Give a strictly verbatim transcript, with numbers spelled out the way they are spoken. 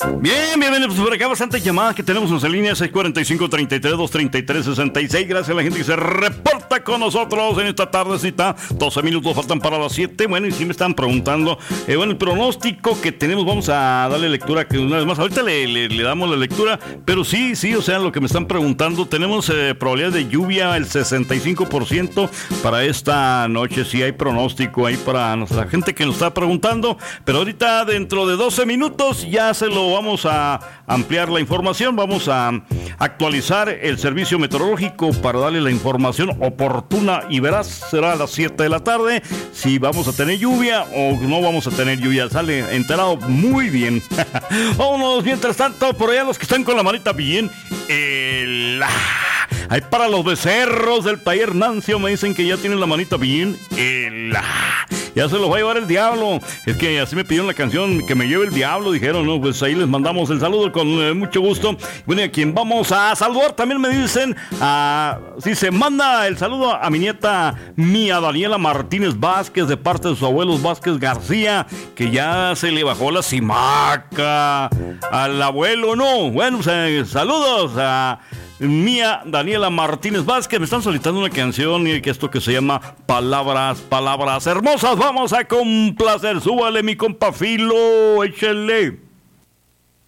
Bien, bienvenidos por acá. Bastantes llamadas que tenemos en nuestra línea seis cuatro cinco, tres tres dos, tres tres seis seis. Gracias a la gente que se reporta con nosotros en esta tardecita. doce minutos faltan para las siete. Bueno, y si me están preguntando, eh, bueno, el pronóstico que tenemos, vamos a darle lectura que una vez más. Ahorita le, le, le damos la lectura, pero sí, sí, o sea, lo que me están preguntando, tenemos eh, probabilidad de lluvia el sesenta y cinco por ciento para esta noche. Sí hay pronóstico ahí para nuestra gente que nos está preguntando, pero ahorita dentro de doce minutos ya se lo vamos a ampliar la información, vamos a actualizar el servicio meteorológico para darle la información oportuna y veraz. Será a las siete de la tarde si vamos a tener lluvia o no vamos a tener lluvia. Sale enterado muy bien. Vámonos, mientras tanto, por allá los que están con la manita bien. El... Ahí para los becerros del taller Nancio me dicen que ya tienen la manita bien. El... Ya se los va a llevar el diablo. Es que así me pidieron la canción, que me lleve el diablo, dijeron, ¿no? Pues ahí les mandamos el saludo con eh, mucho gusto. Bueno, y a quien vamos a saludar también me dicen, a, si se manda el saludo a mi nieta mía, Daniela Martínez Vázquez, de parte de sus abuelos Vázquez García, que ya se le bajó la simaca al abuelo, ¿no? Bueno, pues, saludos a mía, Daniela Martínez Vázquez. Me están solicitando una canción y que esto que se llama Palabras, Palabras Hermosas. Vamos a complacer. Súbale, mi compa Filo, échale.